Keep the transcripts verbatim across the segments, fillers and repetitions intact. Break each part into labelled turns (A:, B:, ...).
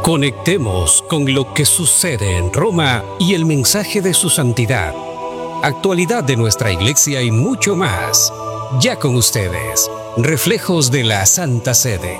A: Conectemos con lo que sucede en Roma y el mensaje de su santidad, actualidad de nuestra Iglesia y mucho más. Ya con ustedes, Reflejos de la Santa Sede.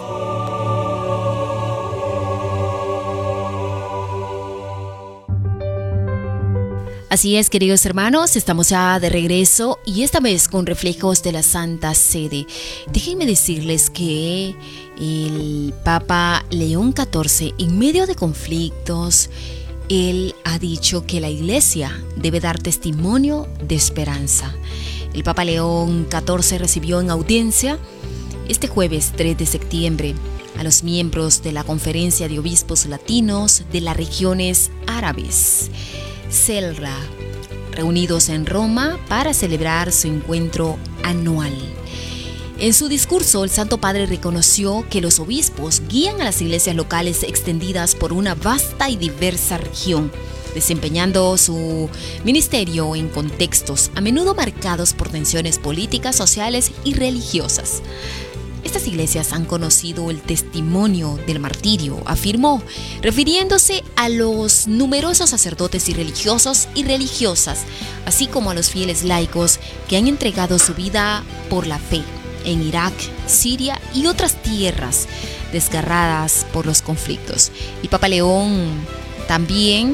B: Así es, queridos hermanos, estamos ya de regreso y esta vez con Reflejos de la Santa Sede. Déjenme decirles que el Papa León catorce, en medio de conflictos, él ha dicho que la Iglesia debe dar testimonio de esperanza. El Papa León catorce recibió en audiencia este jueves tres de septiembre a los miembros de la Conferencia de Obispos Latinos de las regiones árabes, CELRA, reunidos en Roma para celebrar su encuentro anual. En su discurso, el Santo Padre reconoció que los obispos guían a las iglesias locales extendidas por una vasta y diversa región, desempeñando su ministerio en contextos a menudo marcados por tensiones políticas, sociales y religiosas. Estas iglesias han conocido el testimonio del martirio, afirmó, refiriéndose a los numerosos sacerdotes y religiosos y religiosas, así como a los fieles laicos que han entregado su vida por la fe en Irak, Siria y otras tierras desgarradas por los conflictos. El Papa León también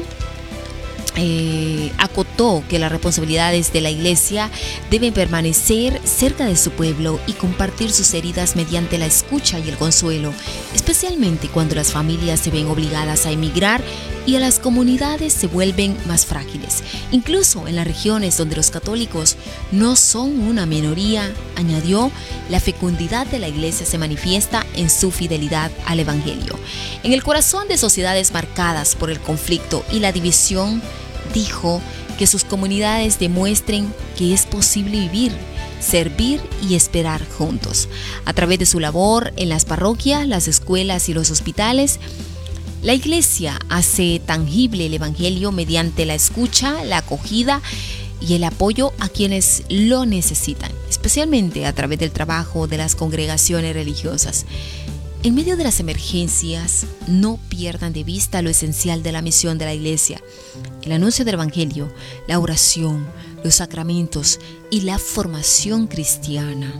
B: Eh, acotó que las responsabilidades de la Iglesia deben permanecer cerca de su pueblo y compartir sus heridas mediante la escucha y el consuelo, especialmente cuando las familias se ven obligadas a emigrar y a las comunidades se vuelven más frágiles. Incluso en las regiones donde los católicos no son una minoría, añadió, la fecundidad de la Iglesia se manifiesta en su fidelidad al Evangelio. En el corazón de sociedades marcadas por el conflicto y la división, dijo que sus comunidades demuestren que es posible vivir, servir y esperar juntos. A través de su labor en las parroquias, las escuelas y los hospitales, la Iglesia hace tangible el Evangelio mediante la escucha, la acogida y el apoyo a quienes lo necesitan, especialmente a través del trabajo de las congregaciones religiosas. En medio de las emergencias, no pierdan de vista lo esencial de la misión de la Iglesia: el anuncio del Evangelio, la oración, los sacramentos y la formación cristiana.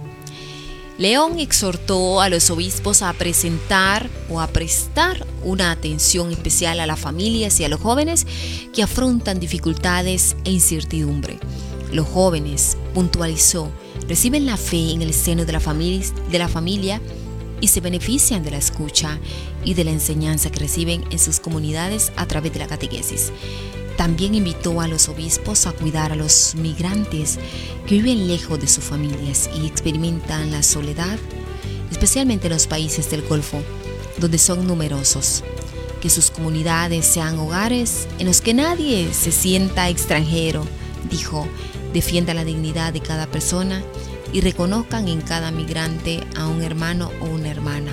B: León exhortó a los obispos a presentar o a prestar una atención especial a las familias y a los jóvenes que afrontan dificultades e incertidumbre. Los jóvenes, puntualizó, reciben la fe en el seno de la familia, de la familia y se benefician de la escucha y de la enseñanza que reciben en sus comunidades a través de la catequesis. También invitó a los obispos a cuidar a los migrantes que viven lejos de sus familias y experimentan la soledad, especialmente en los países del Golfo, donde son numerosos. Que sus comunidades sean hogares en los que nadie se sienta extranjero, dijo, defienda la dignidad de cada persona y reconozcan en cada migrante a un hermano o una hermana.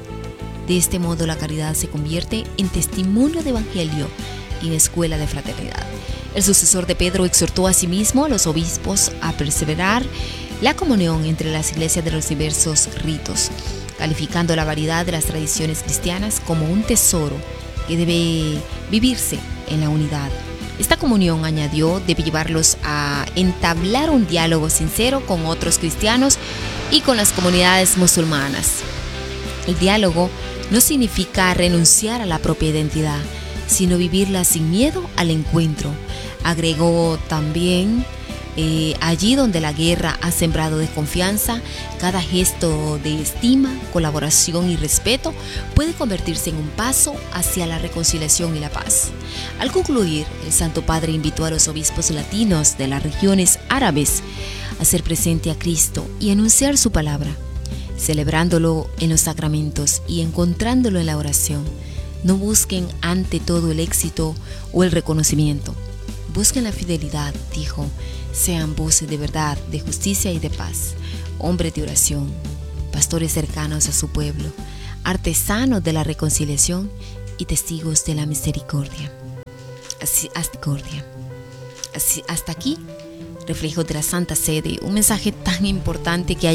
B: De este modo la caridad se convierte en testimonio de evangelio y en escuela de fraternidad. El sucesor de Pedro exhortó asimismo a los obispos a perseverar la comunión entre las iglesias de los diversos ritos, calificando la variedad de las tradiciones cristianas como un tesoro que debe vivirse en la unidad. Esta comunión, añadió, debe llevarlos a entablar un diálogo sincero con otros cristianos y con las comunidades musulmanas. El diálogo no significa renunciar a la propia identidad, sino vivirla sin miedo al encuentro. Agregó también, eh, allí donde la guerra ha sembrado desconfianza, cada gesto de estima, colaboración y respeto puede convertirse en un paso hacia la reconciliación y la paz. Al concluir, el Santo Padre invitó a los obispos latinos de las regiones árabes a hacer presente a Cristo y anunciar su palabra, celebrándolo en los sacramentos y encontrándolo en la oración. No busquen ante todo el éxito o el reconocimiento. Busquen la fidelidad, dijo. Sean voces de verdad, de justicia y de paz. Hombres de oración, pastores cercanos a su pueblo, artesanos de la reconciliación y testigos de la misericordia. Así, hasta, Así, hasta aquí, Reflejos de la Santa Sede, un mensaje tan importante que hay